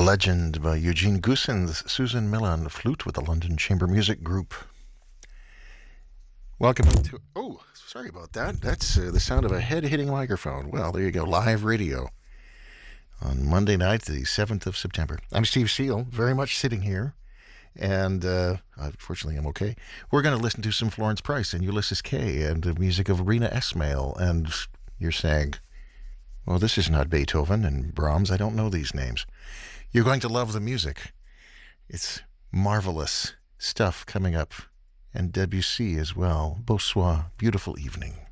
Legend by Eugene Goossens, Susan Miller on the flute with the London Chamber Music Group. Welcome to... Oh, sorry about that. That's the sound of a head hitting a microphone. Well, there you go. Live radio on Monday night, the 7th of September. I'm Steve Seal, very much sitting here. And unfortunately, I'm okay. We're going to listen to some Florence Price and Ulysses Kay and the music of Rena Esmail. And you're saying, well, this is not Beethoven and Brahms. I don't know these names. You're going to love the music. It's marvelous stuff coming up. And Debussy as well. Bonsoir. Beautiful evening.